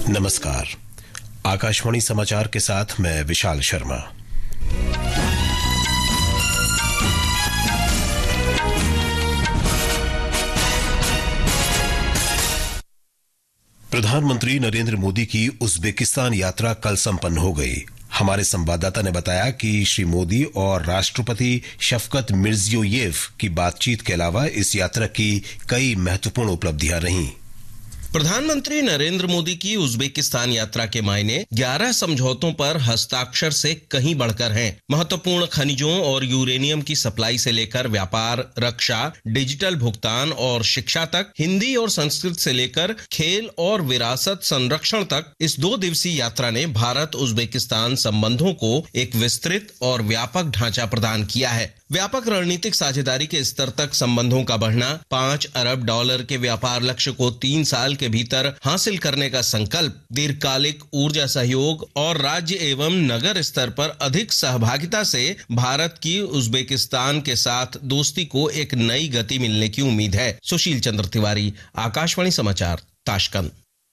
नमस्कार। आकाशवाणी समाचार के साथ मैं विशाल शर्मा। प्रधानमंत्री नरेंद्र मोदी की उज्बेकिस्तान यात्रा कल संपन्न हो गई। हमारे संवाददाता ने बताया कि श्री मोदी और राष्ट्रपति शफकत मिर्जियोयेव की बातचीत के अलावा इस यात्रा की कई महत्वपूर्ण उपलब्धियां रहीं। प्रधानमंत्री नरेंद्र मोदी की उज्बेकिस्तान यात्रा के मायने 11 समझौतों पर हस्ताक्षर से कहीं बढ़कर हैं। महत्वपूर्ण खनिजों और यूरेनियम की सप्लाई से लेकर व्यापार, रक्षा, डिजिटल भुगतान और शिक्षा तक, हिंदी और संस्कृत से लेकर खेल और विरासत संरक्षण तक इस 2 दिवसीय यात्रा ने भारत उज्बेकिस्तान संबंधों को एक विस्तृत और व्यापक ढांचा प्रदान किया है। व्यापक रणनीतिक साझेदारी के स्तर तक संबंधों का बढ़ना, $5 अरब के व्यापार लक्ष्य को 3 साल के भीतर हासिल करने का संकल्प, दीर्घकालिक ऊर्जा सहयोग और राज्य एवं नगर स्तर पर अधिक सहभागिता से भारत की उज्बेकिस्तान के साथ दोस्ती को एक नई गति मिलने की उम्मीद है। सुशील चंद्र तिवारी, आकाशवाणी समाचार, ताशकंद।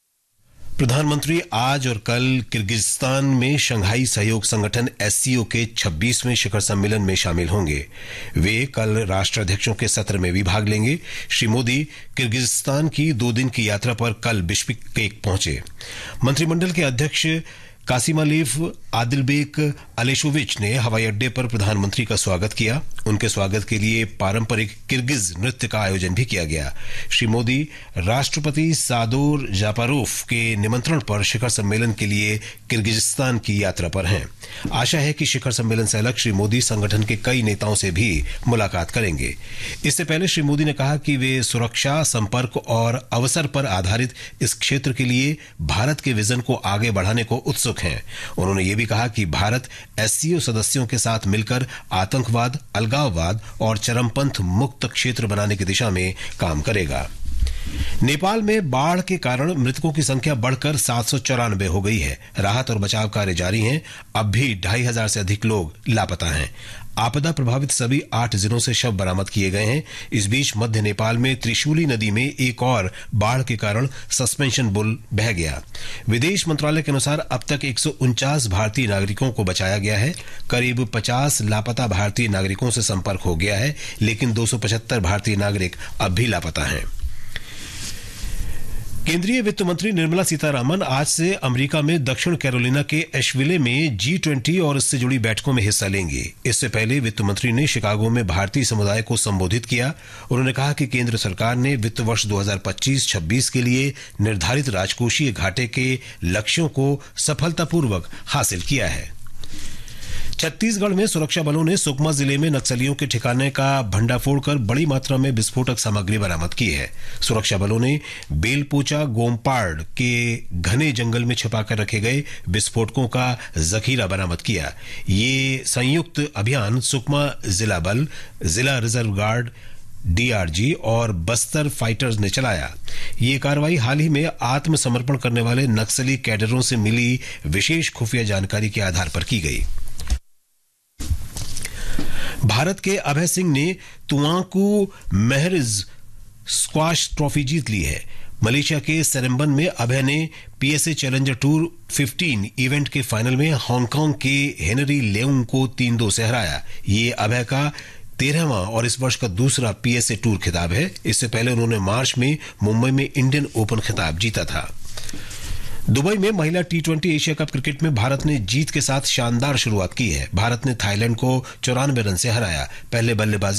प्रधानमंत्री आज और कल किर्गिस्तान में शंघाई सहयोग संगठन SCO के 26वें शिखर सम्मेलन में शामिल होंगे। वे कल राष्ट्राध्यक्षों के सत्र में भी भाग लेंगे। श्री मोदी किर्गिस्तान की 2 दिन की यात्रा पर कल बिश्केक पहुंचे। मंत्रिमंडल के अध्यक्ष कासिमालीफ आदिलबेक अलेशोविच ने हवाई अड्डे पर प्रधानमंत्री का स्वागत किया। उनके स्वागत के लिए पारंपरिक किर्गिज नृत्य का आयोजन भी किया गया। श्री मोदी राष्ट्रपति सादोर जापारोफ के निमंत्रण पर शिखर सम्मेलन के लिए किर्गिजिस्तान की यात्रा पर हैं। आशा है कि शिखर सम्मेलन से अलग श्री मोदी संगठन के कई नेताओं से भी मुलाकात करेंगे। इससे पहले श्री मोदी ने कहा कि वे सुरक्षा, संपर्क और अवसर पर आधारित इस क्षेत्र के लिए भारत के विजन को आगे बढ़ाने को उत्सुक हैं। उन्होंने ये भी कहा कि भारत SCO सदस्यों के साथ मिलकर आतंकवाद, अलगाववाद और चरमपंथ मुक्त क्षेत्र बनाने की दिशा में काम करेगा। नेपाल में बाढ़ के कारण मृतकों की संख्या बढ़कर 794 हो गई है। राहत और बचाव कार्य जारी हैं। अब भी 2500 से अधिक लोग लापता हैं। आपदा प्रभावित सभी 8 जिलों से शव बरामद किए गए हैं। इस बीच मध्य नेपाल में त्रिशूली नदी में एक और बाढ़ के कारण सस्पेंशन पुल बह गया। विदेश मंत्रालय के अनुसार अब तक 149 भारतीय नागरिकों को बचाया गया है। करीब 50 लापता भारतीय नागरिकों से संपर्क हो गया है, लेकिन 275 भारतीय नागरिक अब भी लापता हैं। केंद्रीय वित्त मंत्री निर्मला सीतारामन आज से अमेरिका में दक्षिण कैरोलिना के एशविले में G20 और इससे जुड़ी बैठकों में हिस्सा लेंगे। इससे पहले वित्त मंत्री ने शिकागो में भारतीय समुदाय को संबोधित किया। उन्होंने कहा कि केंद्र सरकार ने वित्त वर्ष 2025-26 के लिए निर्धारित राजकोषीय घाटे के लक्ष्यों को सफलतापूर्वक हासिल किया है। छत्तीसगढ़ में सुरक्षा बलों ने सुकमा जिले में नक्सलियों के ठिकाने का भंडाफोड़ कर बड़ी मात्रा में विस्फोटक सामग्री बरामद की है। सुरक्षा बलों ने बेलपोचा गोमपाड़ के घने जंगल में छिपाकर रखे गए विस्फोटकों का जखीरा बरामद किया। ये संयुक्त अभियान सुकमा जिला बल, जिला रिजर्व गार्ड, DRG और बस्तर फाइटर्स ने चलाया। ये कार्रवाई हाल ही में आत्मसमर्पण करने वाले नक्सली कैडरों से मिली विशेष खुफिया जानकारी के आधार पर की गई। भारत के अभय सिंह ने तुआंकू महरिज स्क्वाश ट्रॉफी जीत ली है। मलेशिया के सेरेम्बन में अभय ने PSA चैलेंजर टूर 15 इवेंट के फाइनल में हांगकांग के हेनरी लेउंग को 3-2 से हराया। ये अभय का 13वां और इस वर्ष का दूसरा PSA टूर खिताब है। इससे पहले उन्होंने मार्च में मुंबई में इंडियन ओपन खिताब जीता था। दुबई में महिला T20 एशिया कप क्रिकेट में भारत ने जीत के साथ शानदार शुरुआत की है। भारत ने थाईलैंड को 94 रन से हराया। पहले बल्लेबाजी